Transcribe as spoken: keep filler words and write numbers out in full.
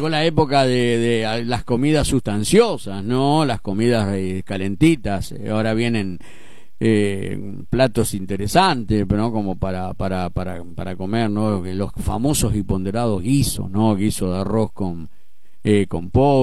la época de, de las comidas sustanciosas, ¿no? Las comidas eh, calentitas. Ahora vienen eh, platos interesantes, ¿no? Como para para para para comer, ¿no? Los famosos y ponderados guisos, ¿no? Guiso de arroz con eh, con pollo.